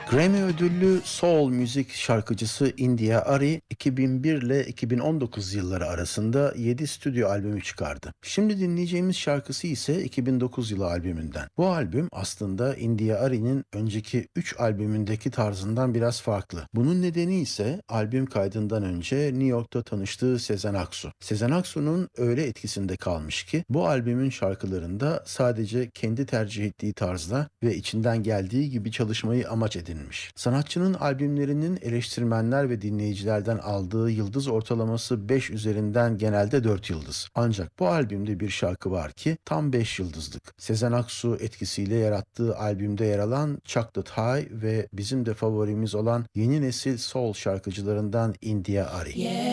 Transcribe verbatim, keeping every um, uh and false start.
Grammy ödüllü soul müzik şarkıcısı India Arie iki bin bir ile iki bin on dokuz yılları arasında yedi stüdyo albümü çıkardı. Şimdi dinleyeceğimiz şarkısı ise iki bin dokuz yılı albümünden. Bu albüm aslında India Arie'nin önceki üç albümündeki tarzından biraz farklı. Bunun nedeni ise albüm kaydından önce New York'ta tanıştığı Sezen Aksu. Sezen Aksu'nun öyle etkisinde kalmış ki bu albümün şarkılarında sadece kendi tercih ettiği tarzda ve içinden geldiği gibi çalışmayı amaç edinmiş. Sanatçının albümlerinin eleştirmenler ve dinleyicilerden aldığı yıldız ortalaması beş üzerinden genelde dört yıldız. Ancak bu albümde bir şarkı var ki tam beş yıldızlık. Sezen Aksu etkisiyle yarattığı albümde yer alan Chocolate High ve bizim de favorimiz olan yeni nesil soul şarkıcılarından India Arie. Yeah.